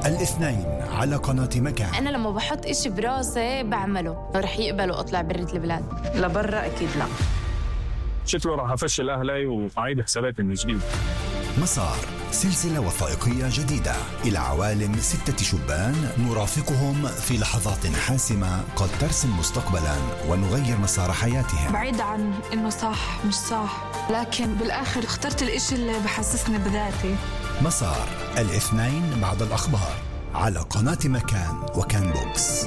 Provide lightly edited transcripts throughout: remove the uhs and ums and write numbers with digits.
الاثنين على قناة مكان. أنا لما بحط إشي براسي بعمله، رح يقبلوا أطلع برة البلاد. لبرا أكيد لا. شكله راح أفشل أهلي وأعيد حسابات من جديد. مسار، سلسلة وثائقية جديدة إلى عوالم 6 شبان نرافقهم في لحظات حاسمة قد ترسم مستقبلا ونغير مسار حياتهم. بعيد عن إنه صح مش صح، لكن بالآخر اخترت الإشي اللي بحسسني بذاتي. مسار، الاثنين بعد الأخبار على قناة مكان وكان بوكس.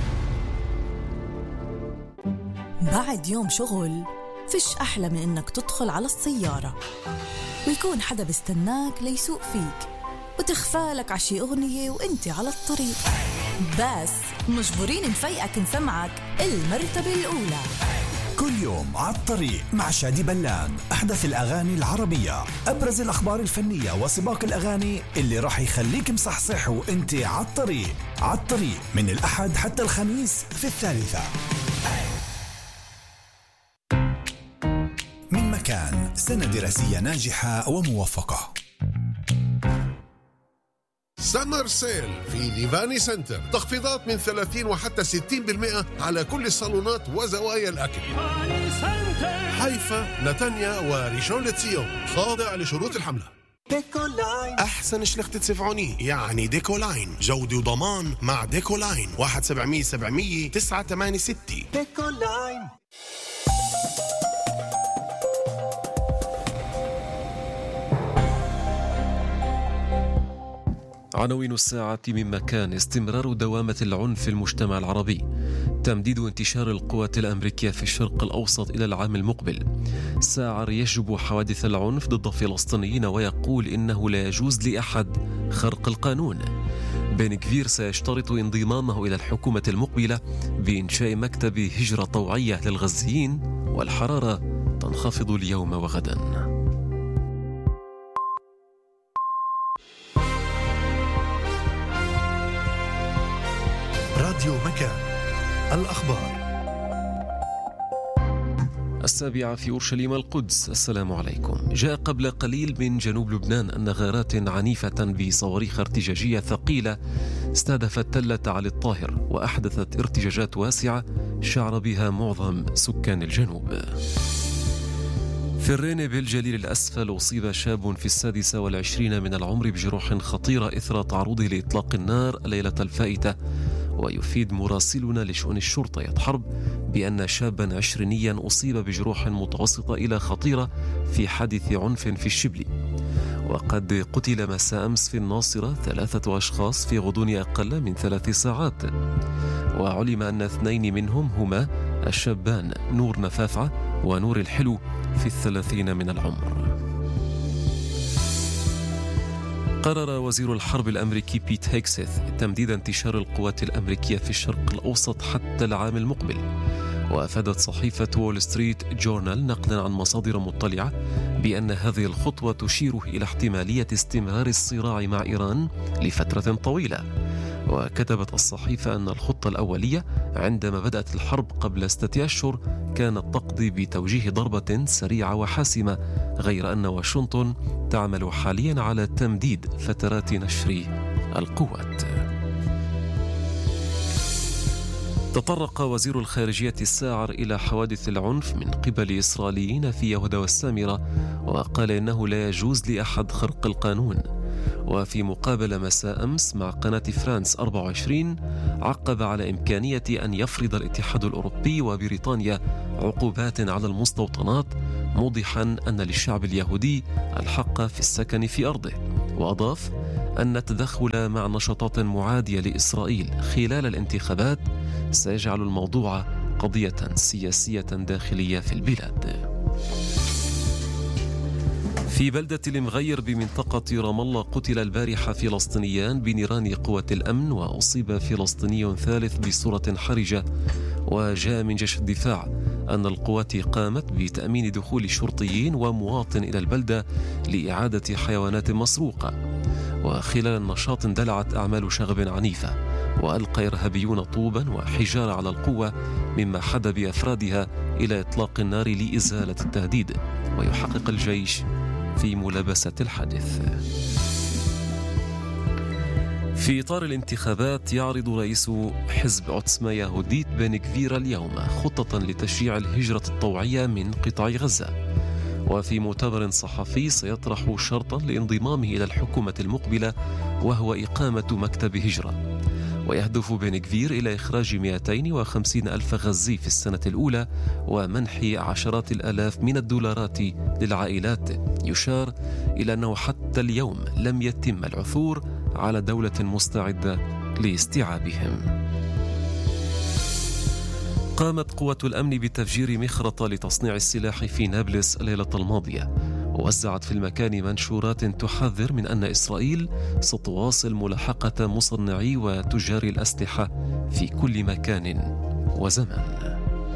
بعد يوم شغل فيش أحلى من إنك تدخل على السيارة ويكون حدا بيستناك ليسوق فيك وتخفالك عشي أغنية وإنت على الطريق، بس مجبورين نفيقك نسمعك المرتبة الأولى. كل يوم على الطريق مع شادي بلان، أحدث الأغاني العربية، أبرز الأخبار الفنية وسباق الأغاني اللي راح يخليك مصحصح وإنت على الطريق. على الطريق من الأحد حتى الخميس في 3. من مكان، سنة دراسية ناجحة وموفقة. سمر سيل في ليفاني سنتر، تخفيضات من 30 وحتى 60% على كل الصالونات وزوايا الأكل. حيفا، نتانيا وريشون لتسيون، خاضع لشروط الحملة. ديكولاين، أحسن شلخت تدفعوني يعني ديكولاين، جودة وضمان مع ديكولاين. 1-700-700-986. ديكولاين. عناوين الساعة من مكان: استمرار دوامة العنف في المجتمع العربي، تمديد انتشار القوات الأمريكية في الشرق الأوسط إلى العام المقبل، ساعر يشجب حوادث العنف ضد الفلسطينيين ويقول إنه لا يجوز لأحد خرق القانون، بن كفير سيشترط انضمامه إلى الحكومة المقبلة بإنشاء مكتب هجرة طوعية للغزيين، والحرارة تنخفض اليوم وغدا. راديو مكان، الأخبار 7:00 في أورشليم القدس. السلام عليكم. جاء قبل قليل من جنوب لبنان أن غارات عنيفة بصواريخ ارتجاجية ثقيلة استهدفت تلة علي الطاهر وأحدثت ارتجاجات واسعة شعر بها معظم سكان الجنوب. في الرين بالجليل الأسفل أصيب شاب في 26 من العمر بجروح خطيرة إثر تعرضه لإطلاق النار الليلة الفائتة، ويفيد مراسلنا لشؤون الشرطة حرب بأن شابا 20 أصيب بجروح متوسطة إلى خطيرة في حادث عنف في الشبلي. وقد قتل مساء أمس في الناصرة 3 أشخاص في غضون أقل من 3 ساعات، وعلم أن 2 منهم هما الشابان نور نفافعة ونور الحلو في 30 من العمر. قرر وزير الحرب الأمريكي بيت هيكسيث تمديد انتشار القوات الأمريكية في الشرق الأوسط حتى العام المقبل. وأفادت صحيفة وول ستريت جورنال نقلا عن مصادر مطلعة بأن هذه الخطوة تشير إلى احتمالية استمرار الصراع مع إيران لفترة طويلة. وكتبت الصحيفة أن الخطة الأولية عندما بدأت الحرب قبل 6 أشهر كانت تقضي بتوجيه ضربة سريعة وحاسمة، غير أن واشنطن تعمل حاليا على تمديد فترات نشر القوات. تطرق وزير الخارجية الساعر إلى حوادث العنف من قبل إسرائيليين في يهوذا والسامرة، وقال إنه لا يجوز لأحد خرق القانون. وفي مقابلة مساء أمس مع قناة فرانس 24 عقب على إمكانية أن يفرض الاتحاد الأوروبي وبريطانيا عقوبات على المستوطنات، موضحا أن للشعب اليهودي الحق في السكن في أرضه. وأضاف أن التدخل مع نشاطات معادية لإسرائيل خلال الانتخابات سيجعل الموضوع قضية سياسية داخلية في البلاد. في بلدة المغير بمنطقة رام الله قتل البارحة فلسطينيان بنيران قوة الأمن، وأصيب فلسطيني ثالث بصورة حرجة. وجاء من جيش الدفاع أن القوات قامت بتأمين دخول شرطيين ومواطن إلى البلدة لإعادة حيوانات مسروقة. وخلال النشاط اندلعت أعمال شغب عنيفة، وألقى إرهابيون طوبا وحجارة على القوة، مما حد بأفرادها إلى إطلاق النار لإزالة التهديد. ويحقق الجيش في ملابسة الحادث. في إطار الانتخابات يعرض رئيس حزب عوتسما يهوديت بن غفير اليوم خطة لتشجيع الهجرة الطوعية من قطاع غزة. وفي مؤتمر صحفي سيطرح شرطا لانضمامه إلى الحكومة المقبلة وهو إقامة مكتب هجرة. ويهدف بن غفير إلى إخراج 250 ألف غزي في السنة الأولى ومنح عشرات الآلاف من الدولارات للعائلات. يشار إلى أنه حتى اليوم لم يتم العثور على دولة مستعدة لاستيعابهم. قامت قوة الأمن بتفجير مخرطة لتصنيع السلاح في نابلس الليلة الماضية، ووزعت في المكان منشورات تحذر من أن إسرائيل ستواصل ملاحقة مصنعي وتجار الأسلحة في كل مكان وزمان.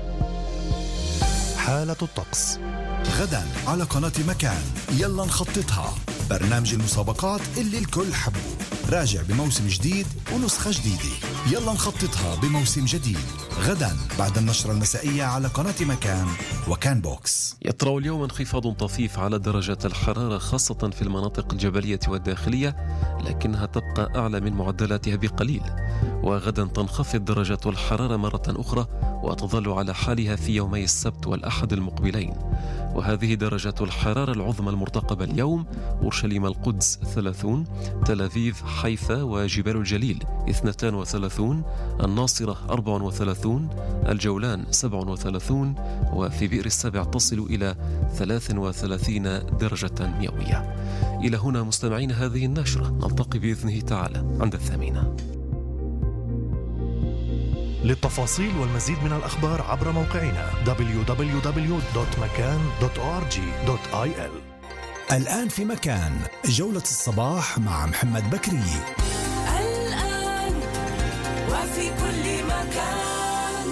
حالة الطقس غدا على قناة مكان. يلا نخططها، برنامج المسابقات اللي الكل حبه، راجع بموسم جديد ونسخة جديدة. يلا نخططها بموسم جديد غدا بعد النشرة المسائية على قناة مكان وكان بوكس. يطرأ اليوم انخفاض طفيف على درجات الحرارة خاصة في المناطق الجبلية والداخلية، لكنها تبقى أعلى من معدلاتها بقليل. وغدا تنخفض درجات الحرارة مرة أخرى وتظل على حالها في يومي السبت والأحد المقبلين. وهذه درجات الحرارة العظمى المرتقبة اليوم: أورشليم القدس 30، تل أبيب حيفا وجبال الجليل 32، الناصرة 34، الجولان 37، وفي بئر السبع تصل إلى 33 درجة مئوية. إلى هنا مستمعين هذه النشرة، نلتقي بإذنه تعالى عند 8. للتفاصيل والمزيد من الأخبار عبر موقعنا www.makan.org.il. الآن في مكان جولة الصباح مع محمد بكري. الآن وفي كل مكان.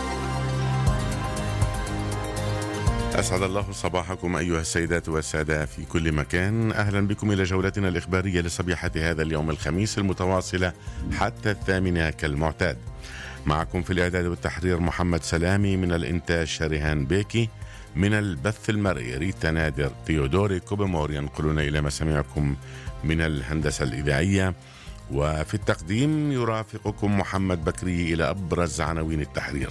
أسعد الله صباحكم أيها السيدات والسادة في كل مكان. أهلا بكم إلى جولتنا الإخبارية لصبيحة هذا اليوم الخميس المتواصلة حتى 8 كالمعتاد. معكم في الإعداد والتحرير محمد سلامي، من الإنتاج شريهان بيكي، من البث المرئي ريتا نادر، تيودوري كوبمور ينقلون إلى مسامعكم من الهندسة الإذاعية، وفي التقديم يرافقكم محمد بكري إلى أبرز عناوين التحرير.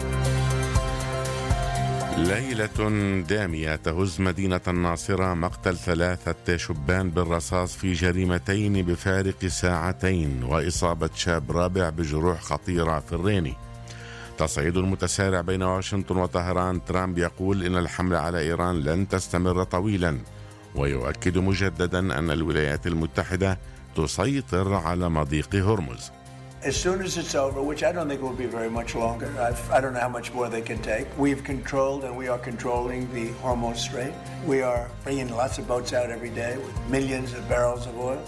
ليلة دامية تهز مدينة الناصرة، مقتل 3 شبان بالرصاص في جريمتين بفارق ساعتين، وإصابة شاب رابع بجروح خطيرة في الريني. تصعيد متسارع بين واشنطن وطهران، ترامب يقول إن الحملة على إيران لن تستمر طويلا، ويؤكد مجددا أن الولايات المتحدة تسيطر على مضيق هرمز. As soon as it's over, which I don't think will be very much longer, I don't know how much more they can take. We've controlled and we are controlling the Hormuz Strait. We are bringing lots of boats out every day with millions of barrels of oil.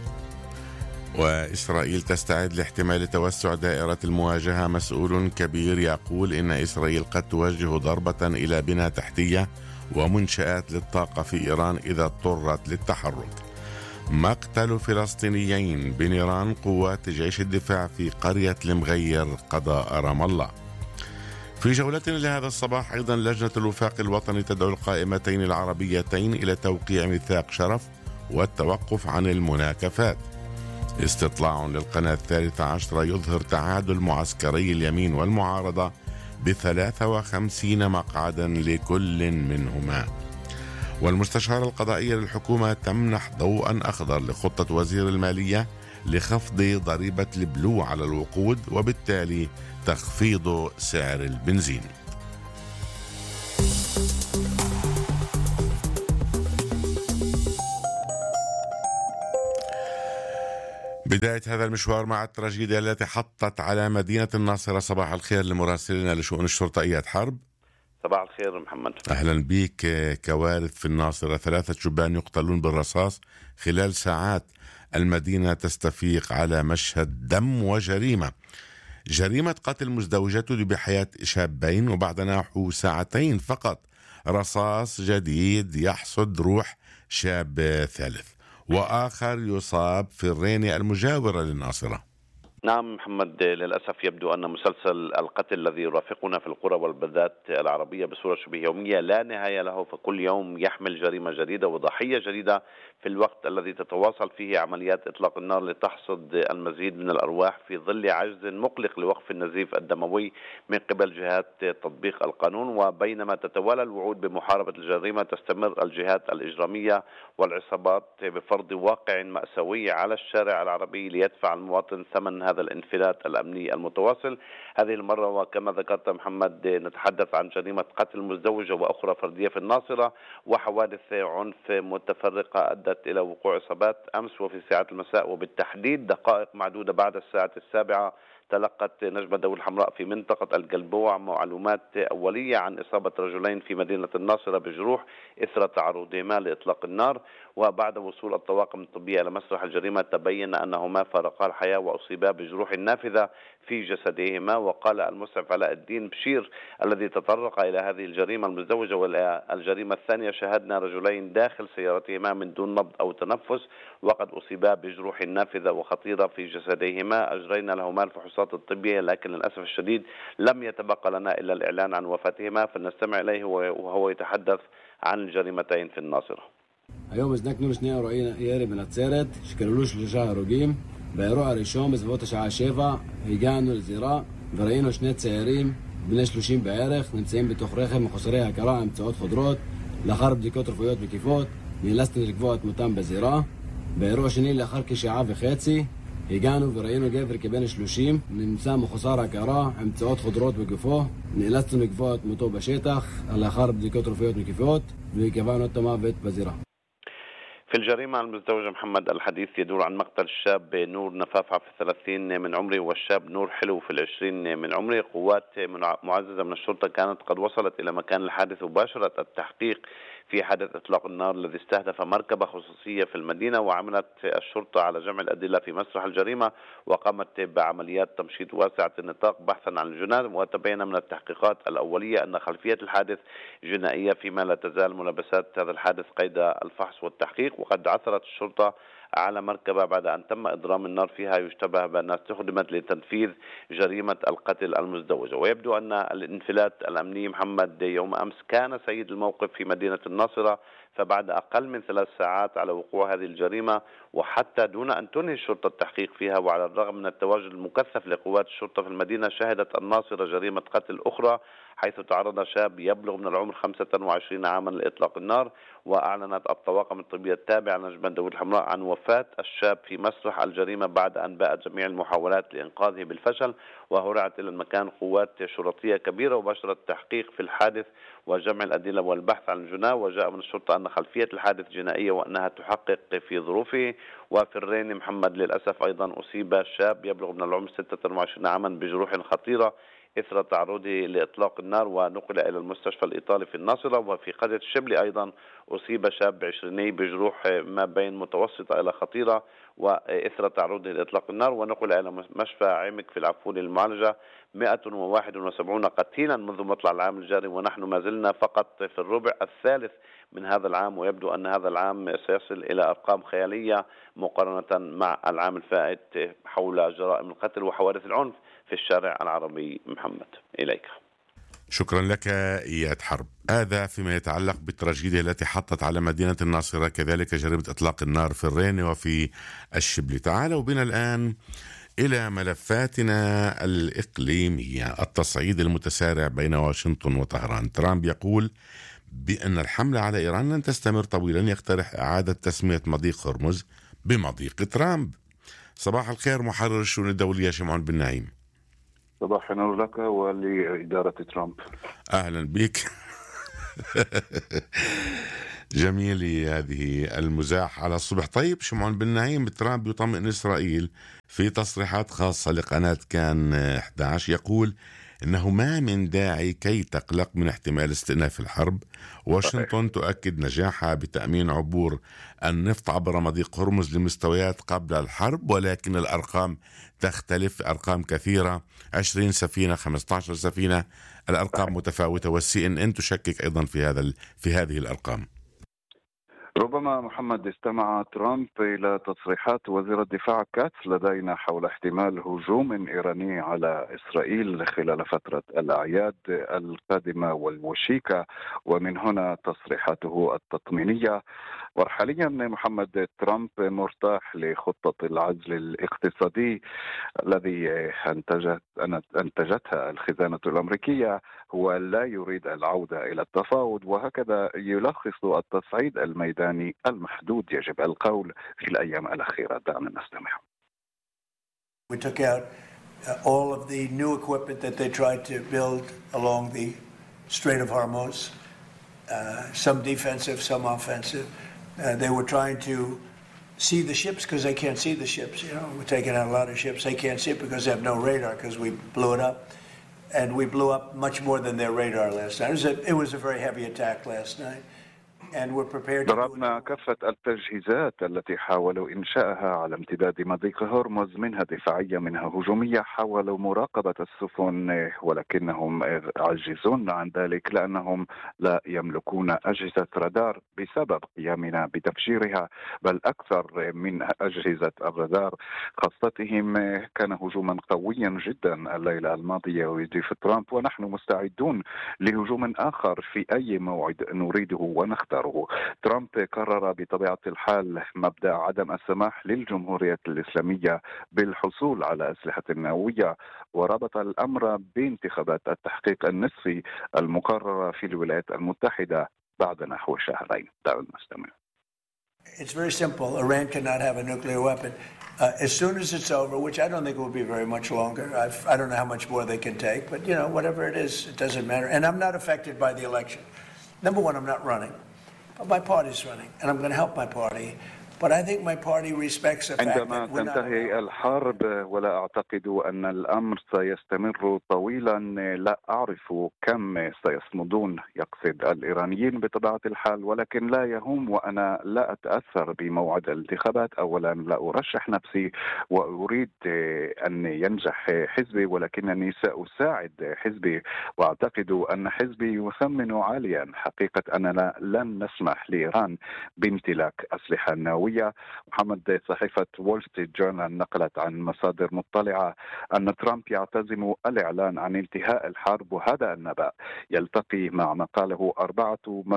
وإسرائيل تستعد لاحتمال توسع دائرة المواجهة. مسؤول كبير يقول إن إسرائيل قد توجه ضربة إلى بنى تحتية ومنشآت للطاقة في إيران إذا اضطرت للتحرك. مقتل فلسطينيين بنيران قوات جيش الدفاع في قرية المغير قضاء رام الله. في جولتنا لهذا الصباح أيضا، لجنة الوفاق الوطني تدعو القائمتين العربيتين إلى توقيع ميثاق شرف والتوقف عن المناكفات. استطلاع للقناة 13 يظهر تعادل معسكري اليمين والمعارضة ب53 مقعدا لكل منهما. والمستشارة القضائية للحكومة تمنح ضوءا أخضر لخطة وزير المالية لخفض ضريبة البلو على الوقود وبالتالي تخفيض سعر البنزين. بداية هذا المشوار مع التراجيديا التي حطت على مدينة الناصرة. صباح الخير لمراسلنا لشؤون الشرطة إياد حرب. صباح الخير محمد. أهلا بك. كوارث في الناصرة، 3 شبان يقتلون بالرصاص خلال ساعات. المدينة تستفيق على مشهد دم وجريمة. جريمة قتل مزدوجة تودي بحياة شابين، وبعد نحو ساعتين فقط رصاص جديد يحصد روح شاب ثالث، وآخر يصاب في الريني المجاورة للناصرة. نعم محمد، للأسف يبدو أن مسلسل القتل الذي يرافقنا في القرى والبلدات العربية بصورة شبه يومية لا نهاية له، فكل يوم يحمل جريمة جديدة وضحية جديدة في الوقت الذي تتواصل فيه عمليات إطلاق النار لتحصد المزيد من الأرواح في ظل عجز مقلق لوقف النزيف الدموي من قبل جهات تطبيق القانون. وبينما تتوالى الوعود بمحاربة الجريمة تستمر الجهات الإجرامية والعصابات بفرض واقع مأساوي على الشارع العربي ليدفع المواطن ثمن هذا الانفلات الأمني المتواصل. هذه المرة وكما ذكرت محمد نتحدث عن جريمة قتل مزدوجة وأخرى فردية في الناصرة وحوادث عنف متفرقة أدت إلى وقوع إصابات أمس وفي ساعات المساء، وبالتحديد دقائق معدودة بعد الساعة 7 تلقت نجمة دولة الحمراء في منطقة القلبوع معلومات أولية عن إصابة رجلين في مدينة الناصرة بجروح إثر تعرضهما لإطلاق النار. وبعد وصول الطواقم الطبية إلى مسرح الجريمة تبين أنهما فارقا الحياة وأصيبا بجروح نافذة في جسديهما. وقال المسعف علاء الدين بشير الذي تطرق إلى هذه الجريمة المزدوجة والجريمة الثانية: شاهدنا رجلين داخل سيارتهما من دون نبض أو تنفس وقد أصيبا بجروح نافذة وخطيرة في جسديهما، أجرينا لهما الفحوصات الطبية لكن للأسف الشديد لم يتبقى لنا إلا الإعلان عن وفاتهما. فلنستمع إليه وهو يتحدث عن الجريمتين في الناصرة. היום הזנקנו שני אירועי ירי בנצרת שקראו 3 הרוגים. באירוע הראשון בסביבות השעה 7 הגענו לזירה וראינו 2 צעירים בני 30 בערך נמצאים בתוך רכב מחוסרי הכרה עם פציעות חודרות. לאחר בדיקות רפואיות מקיפות נאלצנו לקבוע את מותם בזירה. באירוע שני לאחר כשעה וחצי הגענו וראינו גבר כבן 30 נמצא מחוסר הכרה עם פציעות חודרות בגופו. נאלצנו לקבוע את מותו בשטח לאחר בדיקות רפואיות מקיפות וקבענו את המוות בזירה. في الجريمة المزدوجة محمد الحديث يدور عن مقتل الشاب نور نفافعة في 30 من عمره والشاب نور حلو في 20 من عمره. قوات معززة من الشرطة كانت قد وصلت إلى مكان الحادث وباشرت التحقيق في حدث إطلاق النار الذي استهدف مركبة خصوصية في المدينة. وعملت الشرطة على جمع الأدلة في مسرح الجريمة وقامت بعمليات تمشيط واسعة النطاق بحثا عن الجنان. وتبين من التحقيقات الأولية أن خلفية الحادث جنائية فيما لا تزال ملابسات هذا الحادث قيد الفحص والتحقيق. وقد عثرت الشرطة على مركبة بعد أن تم إضرام النار فيها يشتبه بأنها استخدمت لتنفيذ جريمة القتل المزدوجة. ويبدو أن الانفلات الأمني محمد يوم أمس كان سيد الموقف في مدينة الناصرة. فبعد أقل من 3 ساعات على وقوع هذه الجريمة وحتى دون أن تنهي الشرطة التحقيق فيها وعلى الرغم من التواجد المكثف لقوات الشرطة في المدينة شهدت الناصرة جريمة قتل أخرى حيث تعرض شاب يبلغ من العمر 25 عاما لإطلاق النار. وأعلنت الطواقم الطبية التابعة لنجمة دولة الحمراء عن وفاة الشاب في مسرح الجريمة بعد أن باءت جميع المحاولات لإنقاذه بالفشل. وهرعت إلى المكان قوات شرطية كبيرة وبشرت التحقيق في الحادث وجمع الأدلة والبحث عن الجناة. وجاء من الشرطة أن خلفية الحادث جنائية وأنها تحقق في ظروفه. وفي الرين محمد للأسف أيضا أصيب شاب يبلغ من العمر 26 عاما بجروح خطيرة إثر تعرضه لإطلاق النار ونقل إلى المستشفى الإيطالي في الناصرة. وفي قرية الشبلي أيضا أصيب شاب 20 بجروح ما بين متوسطة إلى خطيرة وإثر تعرضه لإطلاق النار ونقل إلى مشفى عمك في العفولي للمعالجة. 171 قتيلا منذ مطلع العام الجاري ونحن ما زلنا فقط في الربع الثالث من هذا العام. ويبدو أن هذا العام سيصل إلى أرقام خيالية مقارنة مع العام الفائت حول جرائم القتل وحوادث العنف في الشارع العربي. محمد إليك. شكرا لك إياد حرب. هذا فيما يتعلق بالتراجيديا التي حطت على مدينة الناصرة كذلك جريمة إطلاق النار في الرين وفي الشبلي. تعالوا بنا الآن إلى ملفاتنا الإقليمية. التصعيد المتسارع بين واشنطن وطهران. ترامب يقول بأن الحملة على إيران لن تستمر طويلا، يقترح إعادة تسمية مضيق هرمز بمضيق ترامب. صباح الخير محرر الشؤون الدولية شمعون بن نعيم. صباح النور لك ولإدارة ترامب. أهلا بك. جميل هذه المزاح على الصبح. طيب شمعون بن نعيم، ترامب يطمئن إسرائيل في تصريحات خاصة لقناة كان 11 يقول إنه ما من داعي كي تقلق من احتمال استئناف الحرب. واشنطن تؤكد نجاحها بتأمين عبور النفط عبر مضيق هرمز لمستويات قبل الحرب، ولكن الأرقام تختلف، أرقام كثيرة، 20 سفينة، 15 سفينة، الأرقام متفاوتة. والCNN تشكك أيضا في هذه الأرقام. ربما محمد استمع ترامب إلى تصريحات وزير الدفاع كاتس لدينا حول احتمال هجوم إيراني على إسرائيل خلال فترة الأعياد القادمة والوشيكة، ومن هنا تصريحاته التطمينية. وحاليا محمد ترامب مرتاح لخطة العزل الاقتصادي الذي أنتجتها الخزانة الأمريكية. هو لا يريد العودة إلى التفاوض، وهكذا يلخص التصعيد الميداني المحدود يجب القول في الأيام الأخيرة. دعنا نستمع. We took out all of the new equipment that they tried to build along the Strait of Hormuz, some defensive, some offensive. They were trying to see the ships because they can't see the ships. You know, we're taking out a lot of ships. They can't see it because they have no radar because we blew it up. And we blew up much more than their radar last night. It was a very heavy attack last night. ضربنا كافة التجهيزات التي حاولوا إنشائها على امتداد مضيق هرمز، منها دفاعية منها هجومية. حاولوا مراقبة السفن ولكنهم عاجزون عن ذلك لأنهم لا يملكون أجهزة رادار بسبب قيامنا بتفجيرها، بل أكثر من أجهزة الرادار. خاصتهم كان هجوما قويا جدا الليلة الماضية ويضيف ترامب، ونحن مستعدون لهجوم آخر في أي موعد نريده ونختار. ترامب قرر بطبيعة الحال مبدأ عدم السماح للجمهورية الإسلامية بالحصول على أسلحة نووية، وربط الأمر بانتخابات التحقيق النصفي المقررة في الولايات المتحدة بعد نحو شهرين. دعونا نستمع. It's very simple. Iran cannot have a nuclear weapon. As soon as it's over, which I don't think will be very much longer. I don't know how much more they can take, but you know, whatever it is, it doesn't matter. And I'm not affected by the election. Number one, I'm not running. My party's running, and I'm going to help my party. But I think my party respects the fact عندما تنتهي الحرب، ولا أعتقد أن الأمر سيستمر طويلا، لا أعرف كم سيصمدون، يقصد الإيرانيين بطبيعة الحال، ولكن لا يهم وأنا لا أتأثر بموعد الانتخابات. أولا لا أرشح نفسي وأريد أن ينجح حزبي، ولكنني سأساعد حزبي، وأعتقد أن حزبي يثمن عاليا حقيقة أننا لن نسمح لإيران بامتلاك أسلحة نووية. محمد، صحيفة وول ستريت جورنال نقلت عن مصادر مطلعة أن ترامب يعتزم الإعلان عن انتهاء الحرب، وهذا النبأ يلتقي مع ما قاله 4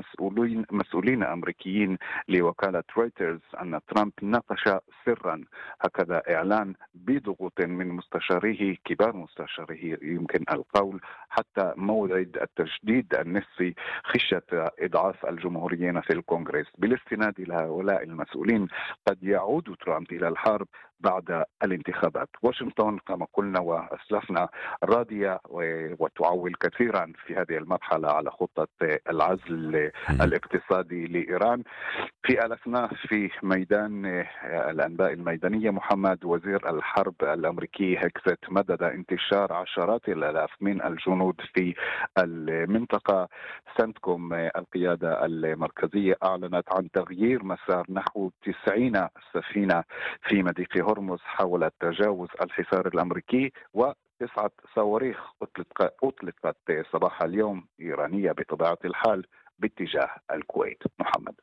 مسؤولين أمريكيين لوكالة رويترز أن ترامب ناقش سرا، هكذا إعلان بضغوط من مستشاريه كبار مستشاريه يمكن القول، حتى موعد التجديد النصفي خشية إضعاف الجمهوريين في الكونغرس. بالاستناد إلى هؤلاء المسؤولين قد يعود ترامب إلى الحرب بعد الانتخابات. واشنطن كما قلنا وأسلفنا راضية وتعول كثيرا في هذه المرحلة على خطة العزل الاقتصادي لإيران. في الأثناء في ميدان الأنباء الميدانية، محمد، وزير الحرب الأمريكي هيكسيت مدد انتشار عشرات الآلاف من الجنود في المنطقة. سنتكوم القيادة المركزية أعلنت عن تغيير مسار نحو 90 سفينة في مضيق هرمز حول تجاوز الحصار الأمريكي، و9 صواريخ أطلقت صباح اليوم إيرانية بطبيعة الحال باتجاه الكويت. محمد،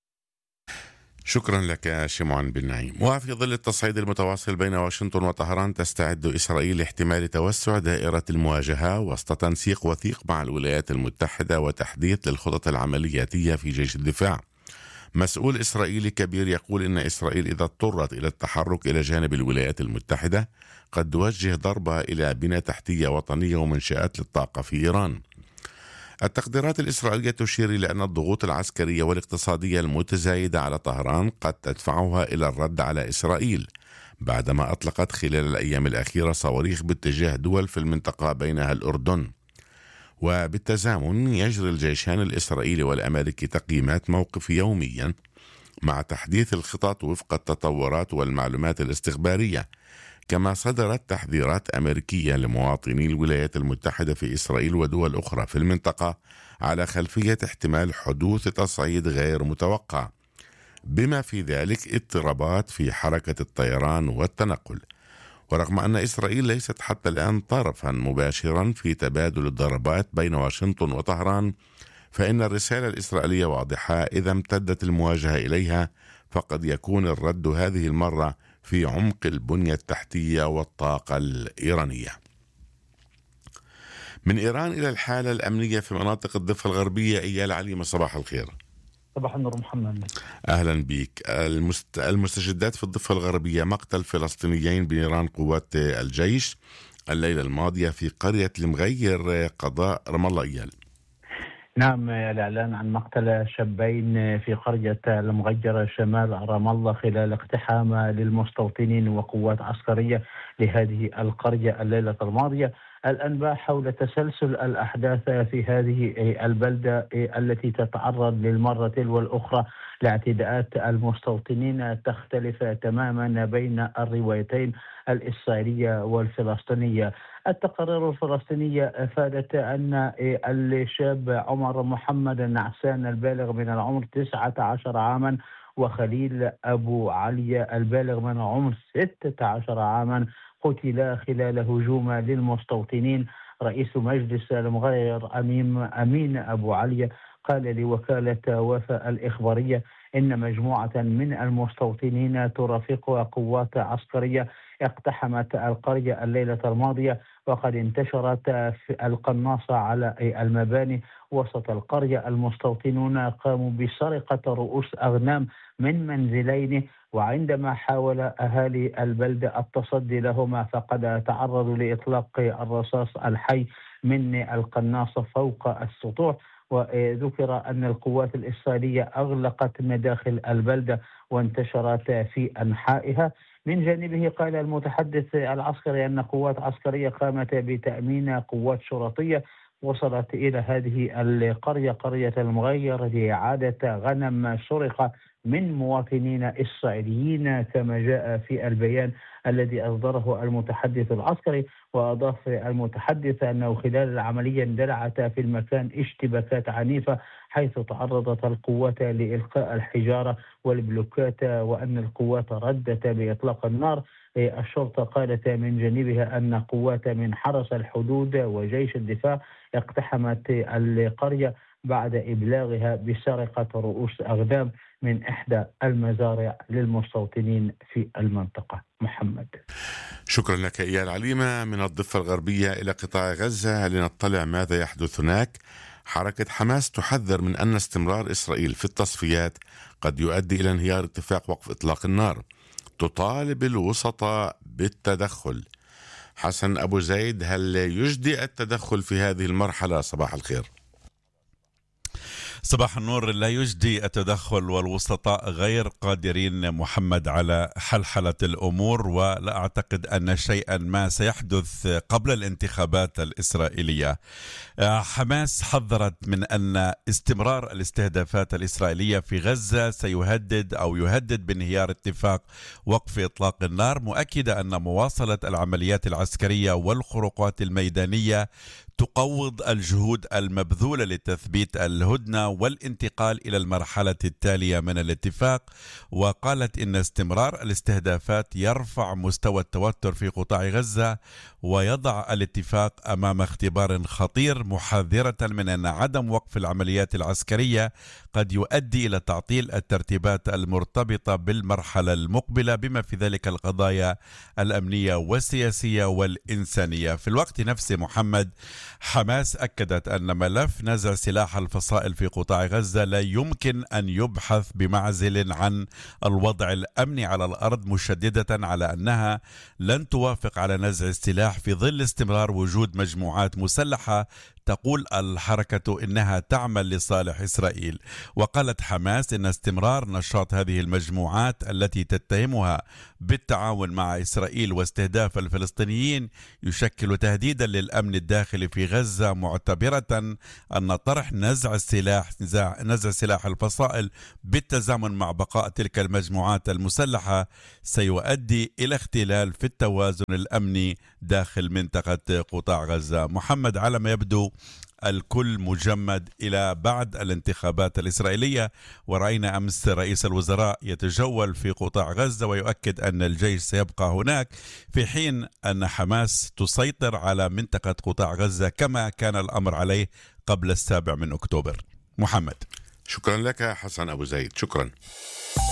شكرا لك شمعان بن نعيم. وفي ظل التصعيد المتواصل بين واشنطن وطهران، تستعد إسرائيل لاحتمال توسع دائرة المواجهة وسط تنسيق وثيق مع الولايات المتحدة وتحديث للخطط العملياتية في جيش الدفاع. مسؤول إسرائيلي كبير يقول إن إسرائيل إذا اضطرت إلى التحرك إلى جانب الولايات المتحدة قد توجه ضربة إلى بنى تحتية وطنية ومنشآت للطاقة في إيران. التقديرات الإسرائيلية تشير إلى أن الضغوط العسكرية والاقتصادية المتزايدة على طهران قد تدفعها إلى الرد على إسرائيل بعدما أطلقت خلال الأيام الأخيرة صواريخ باتجاه دول في المنطقة بينها الأردن. وبالتزامن يجري الجيشان الإسرائيلي والأمريكي تقييمات موقف يوميا مع تحديث الخطط وفق التطورات والمعلومات الاستخبارية، كما صدرت تحذيرات أمريكية لمواطني الولايات المتحدة في إسرائيل ودول أخرى في المنطقة على خلفية احتمال حدوث تصعيد غير متوقع، بما في ذلك اضطرابات في حركة الطيران والتنقل. ورغم أن إسرائيل ليست حتى الآن طرفا مباشرا في تبادل الضربات بين واشنطن وطهران، فإن الرسالة الإسرائيلية واضحة: إذا امتدت المواجهة إليها فقد يكون الرد هذه المرة في عمق البنية التحتية والطاقة الإيرانية. من إيران إلى الحالة الأمنية في مناطق الضفة الغربية. إيال عليمة، صباح الخير. صباح النور محمد. أهلا بك. المستجدات في الضفة الغربية: مقتل فلسطينيين بنيران قوات الجيش الليلة الماضية في قرية المغير قضاء رام الله إيال. نعم، الإعلان عن مقتل شابين في قرية المغير شمال رام الله خلال اقتحام للمستوطنين وقوات عسكرية لهذه القرية الليلة الماضية. الأنباء حول تسلسل الأحداث في هذه البلدة التي تتعرض للمرة والأخرى لاعتداءات المستوطنين تختلف تماما بين الروايتين الإسرائيلية والفلسطينية. التقارير الفلسطينية أفادت أن الشاب عمر محمد النعسان البالغ من العمر 19 عاما وخليل أبو علي البالغ من العمر 16 عاما قتلا خلال هجوم للمستوطنين. رئيس مجلس المغير أمين أبو علي قال لوكالة وفاء الإخبارية إن مجموعة من المستوطنين ترافقها قوات عسكرية اقتحمت القرية الليلة الماضية، وقد انتشرت القناصة على المباني وسط القرية. المستوطنون قاموا بسرقة رؤوس أغنام من منزلين، وعندما حاول أهالي البلدة التصدي لهما فقد تعرضوا لإطلاق الرصاص الحي من القناصة فوق السطوح. وذكر أن القوات الإسرائيلية أغلقت مداخل البلدة وانتشرت في أنحائها. من جانبه قال المتحدث العسكري أن قوات عسكرية قامت بتأمين قوات شرطية وصلت إلى هذه القرية قرية المغير لإعادة غنم سرق من مواطنين إسرائيليين كما جاء في البيان الذي أصدره المتحدث العسكري. وأضاف المتحدث أنه خلال العملية اندلعت في المكان اشتباكات عنيفة حيث تعرضت القوات لإلقاء الحجارة والبلوكات، وأن القوات ردت بإطلاق النار. الشرطة قالت من جانبها أن قوات من حرس الحدود وجيش الدفاع اقتحمت القرية بعد إبلاغها بسرقة رؤوس أغنام من إحدى المزارع للمستوطنين في المنطقة. محمد. شكرا لك إيال عليمة. من الضفة الغربية إلى قطاع غزة لنطلع ماذا يحدث هناك. حركة حماس تحذر من أن استمرار إسرائيل في التصفيات قد يؤدي إلى انهيار اتفاق وقف إطلاق النار. تطالب الوسطاء بالتدخل. حسن أبو زيد، هل يجدي التدخل في هذه المرحلة؟ صباح الخير. صباح النور. لا يجدي التدخل والوسطاء غير قادرين محمد على حلحلة الأمور، ولا أعتقد أن شيئا ما سيحدث قبل الانتخابات الإسرائيلية. حماس حذرت من أن استمرار الاستهدافات الإسرائيلية في غزة يهدد بانهيار اتفاق وقف إطلاق النار، مؤكدة أن مواصلة العمليات العسكرية والخروقات الميدانية تقوض الجهود المبذولة لتثبيت الهدنة والانتقال إلى المرحلة التالية من الاتفاق. وقالت إن استمرار الاستهدافات يرفع مستوى التوتر في قطاع غزة ويضع الاتفاق أمام اختبار خطير، محذرة من أن عدم وقف العمليات العسكرية قد يؤدي إلى تعطيل الترتيبات المرتبطة بالمرحلة المقبلة بما في ذلك القضايا الأمنية والسياسية والإنسانية. في الوقت نفسه محمد، حماس أكدت أن ملف نزع سلاح الفصائل في قطاع غزة لا يمكن أن يبحث بمعزل عن الوضع الأمني على الأرض، مشددة على أنها لن توافق على نزع السلاح في ظل استمرار وجود مجموعات مسلحة تقول الحركة إنها تعمل لصالح إسرائيل. وقالت حماس إن استمرار نشاط هذه المجموعات التي تتهمها بالتعاون مع إسرائيل واستهداف الفلسطينيين يشكل تهديدا للأمن الداخلي في غزة، معتبرة أن طرح نزع سلاح الفصائل بالتزامن مع بقاء تلك المجموعات المسلحة سيؤدي إلى اختلال في التوازن الأمني داخل منطقة قطاع غزة. محمد، على ما يبدو الكل مجمد إلى بعد الانتخابات الإسرائيلية، ورأينا أمس رئيس الوزراء يتجول في قطاع غزة ويؤكد أن الجيش سيبقى هناك، في حين أن حماس تسيطر على منطقة قطاع غزة كما كان الأمر عليه قبل 7 أكتوبر. محمد. شكرا لك حسن أبو زيد. شكرا.